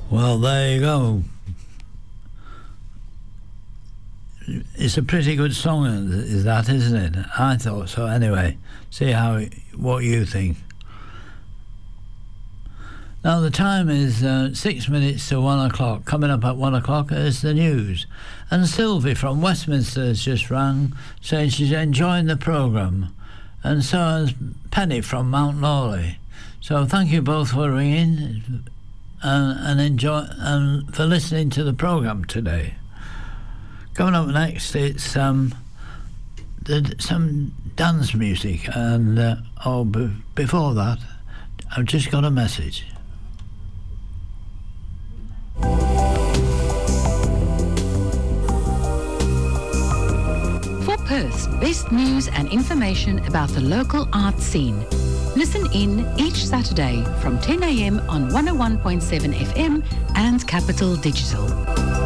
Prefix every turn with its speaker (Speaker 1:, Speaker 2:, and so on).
Speaker 1: Well, there you go. It's a pretty good song, is that, isn't it? I thought so. Anyway, see what you think. Now the time is 6 minutes to 1 o'clock. Coming up at 1 o'clock is the news. And Sylvie from Westminster has just rang, saying she's enjoying the programme. And so has Penny from Mount Lawley. So thank you both for ringing and enjoy and for listening to the programme today. Coming up next, it's some dance music, and before that, I've just got a message.
Speaker 2: For Perth's best news and information about the local art scene, listen in each Saturday from 10 a.m. on 101.7 FM and Capital Digital.